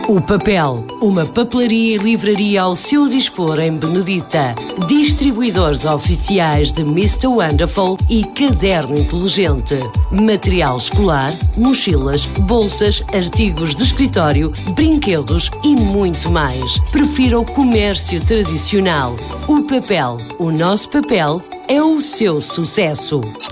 O Papel, uma papelaria e livraria ao seu dispor em Benedita. Distribuidores oficiais de Mr. Wonderful e Caderno Inteligente. Material escolar, mochilas, bolsas, artigos de escritório, brinquedos e muito mais. Prefira o comércio tradicional. O Papel, o nosso papel é o seu sucesso.